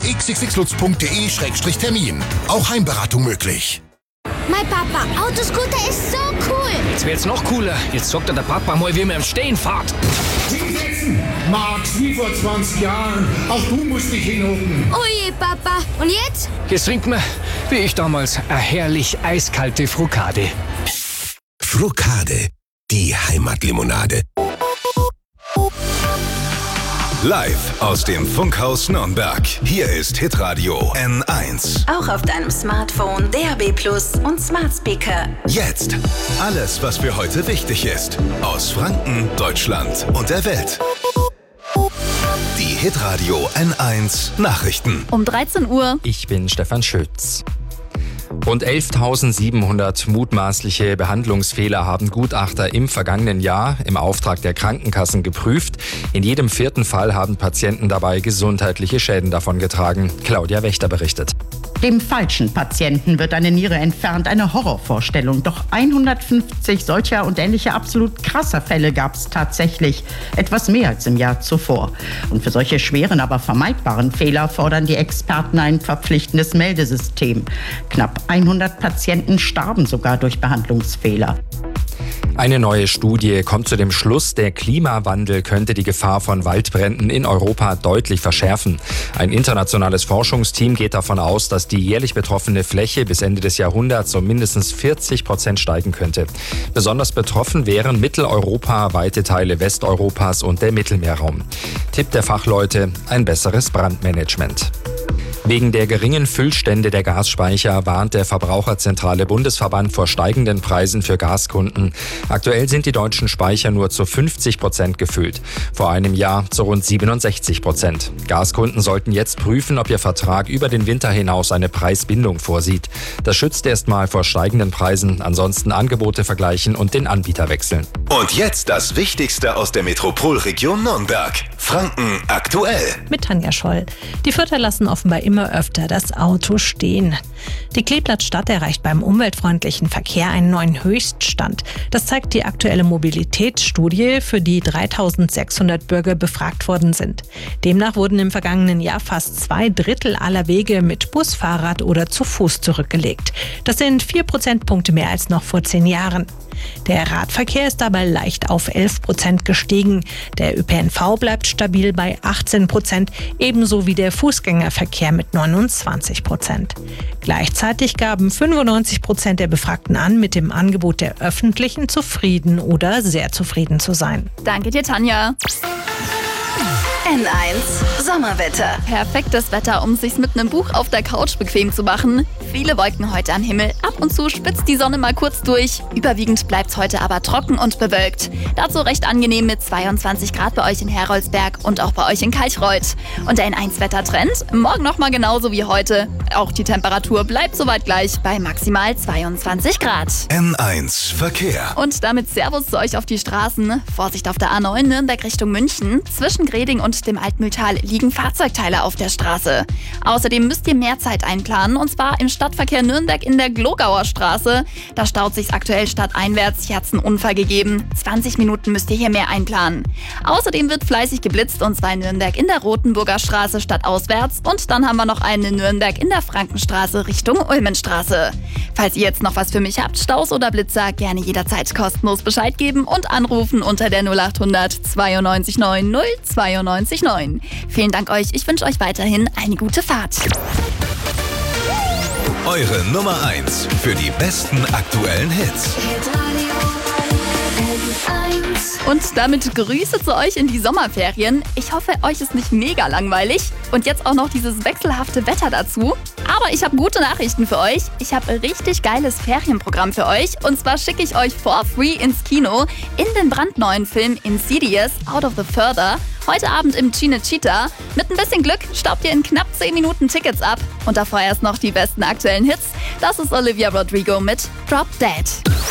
xxlutz.de/termin. Auch Heimberatung möglich. Mein Papa, Autoscooter ist so cool. Jetzt wird's noch cooler. Jetzt sagt der Papa mal, wie man im Stehen fährt. Hinsetzen! Max, wie vor 20 Jahren. Auch du musst dich hinhocken. Oje, Papa. Und jetzt? Jetzt trinkt man, wie ich damals, eine herrlich eiskalte Frucade. Frucade, die Heimatlimonade. Live aus dem Funkhaus Nürnberg. Hier ist Hitradio N1. Auch auf deinem Smartphone, DAB+ und Smart Speaker. Jetzt alles, was für heute wichtig ist. Aus Franken, Deutschland und der Welt. Die Hitradio N1 Nachrichten. Um 13 Uhr. Ich bin Stefan Schütz. Rund 11.700 mutmaßliche Behandlungsfehler haben Gutachter im vergangenen Jahr im Auftrag der Krankenkassen geprüft. In jedem 4. Fall haben Patienten dabei gesundheitliche Schäden davongetragen. Claudia Wächter berichtet. Dem falschen Patienten wird eine Niere entfernt, eine Horrorvorstellung. Doch 150 solcher und ähnlicher absolut krasser Fälle gab es tatsächlich. Etwas mehr als im Jahr zuvor. Und für solche schweren, aber vermeidbaren Fehler fordern die Experten ein verpflichtendes Meldesystem. Knapp 100 Patienten starben sogar durch Behandlungsfehler. Eine neue Studie kommt zu dem Schluss, der Klimawandel könnte die Gefahr von Waldbränden in Europa deutlich verschärfen. Ein internationales Forschungsteam geht davon aus, dass die jährlich betroffene Fläche bis Ende des Jahrhunderts um mindestens 40% steigen könnte. Besonders betroffen wären Mitteleuropa, weite Teile Westeuropas und der Mittelmeerraum. Tipp der Fachleute: ein besseres Brandmanagement. Wegen der geringen Füllstände der Gasspeicher warnt der Verbraucherzentrale Bundesverband vor steigenden Preisen für Gaskunden. Aktuell sind die deutschen Speicher nur zu 50% gefüllt. Vor einem Jahr zu rund 67%. Gaskunden sollten jetzt prüfen, ob ihr Vertrag über den Winter hinaus eine Preisbindung vorsieht. Das schützt erstmal vor steigenden Preisen. Ansonsten Angebote vergleichen und den Anbieter wechseln. Und jetzt das Wichtigste aus der Metropolregion Nürnberg. Franken aktuell. Mit Tanja Scholl. Die Fürther lassen offenbar immer öfter das Auto stehen. Die Kleeblattstadt erreicht beim umweltfreundlichen Verkehr einen neuen Höchststand. Das zeigt die aktuelle Mobilitätsstudie, für die 3.600 Bürger befragt worden sind. Demnach wurden im vergangenen Jahr fast 2/3 aller Wege mit Bus, Fahrrad oder zu Fuß zurückgelegt. Das sind 4 Prozentpunkte mehr als noch vor 10 Jahren. Der Radverkehr ist dabei leicht auf 11% gestiegen. Der ÖPNV bleibt stabil bei 18%, ebenso wie der Fußgängerverkehr mit 29%. Gleichzeitig gaben 95% der Befragten an, mit dem Angebot der Öffentlichen zufrieden oder sehr zufrieden zu sein. Danke dir, Tanja. N1 Sommerwetter. Perfektes Wetter, um sich's mit einem Buch auf der Couch bequem zu machen. Viele Wolken heute am Himmel. Ab und zu spitzt die Sonne mal kurz durch. Überwiegend bleibt's heute aber trocken und bewölkt. Dazu recht angenehm mit 22 Grad bei euch in Heroldsberg und auch bei euch in Kalchreuth. Und der N1-Wettertrend: morgen nochmal genauso wie heute. Auch die Temperatur bleibt soweit gleich bei maximal 22 Grad. N1 Verkehr. Und damit Servus zu euch auf die Straßen. Vorsicht auf der A9 Nürnberg Richtung München. Zwischen Greding und dem Altmühltal liegen Fahrzeugteile auf der Straße. Außerdem müsst ihr mehr Zeit einplanen, und zwar im Stadtverkehr Nürnberg in der Glogauer Straße. Da staut sich's aktuell stadteinwärts. Hier hat's einen Unfall gegeben. 20 Minuten müsst ihr hier mehr einplanen. Außerdem wird fleißig geblitzt, und zwar in Nürnberg in der Rotenburger Straße stadtauswärts. Und dann haben wir noch einen in Nürnberg in der Frankenstraße Richtung Ulmenstraße. Falls ihr jetzt noch was für mich habt, Staus oder Blitzer, gerne jederzeit kostenlos Bescheid geben und anrufen unter der 0800 92 9 092 9. Vielen Dank euch. Ich wünsche euch weiterhin eine gute Fahrt. Eure Nummer 1 für die besten aktuellen Hits. Und damit Grüße zu euch in die Sommerferien. Ich hoffe, euch ist nicht mega langweilig. Und jetzt auch noch dieses wechselhafte Wetter dazu. Aber ich habe gute Nachrichten für euch. Ich habe ein richtig geiles Ferienprogramm für euch. Und zwar schicke ich euch for free ins Kino in den brandneuen Film Insidious Out of the Further. Heute Abend im Cinecittà. Mit ein bisschen Glück staubt ihr in knapp 10 Minuten Tickets ab. Und davor erst noch die besten aktuellen Hits. Das ist Olivia Rodrigo mit Drop Dead.